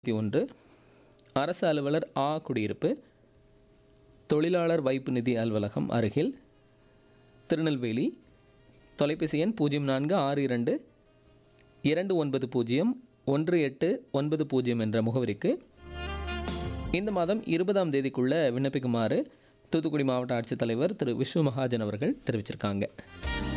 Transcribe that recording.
1 அரசு அலுவலர் ஆ குடியிருப்பு தொழிலாளர் வைப்பு நிதி அலுவலகம் அருகில் திருநெல்வேலி. தொலைபேசி எண் 0462 290 1890 என்ற முகவரிக்கு இந்த மாதம் 20ஆம் தேதிக்குள்ள விண்ணப்பிக்குமாறு தூத்துக்குடி மாவட்ட ஆட்சித்தலைவர் திரு விஷ்ணு மகாஜன் அவர்கள் தெரிவிச்சிருக்காங்க.